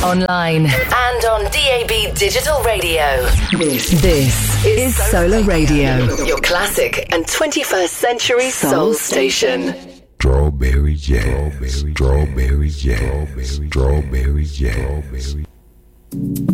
online, and on DAB Digital Radio. This is Solar Radio, your classic and 21st century soul station. Strawberry jazz, strawberry jazz, strawberry jazz.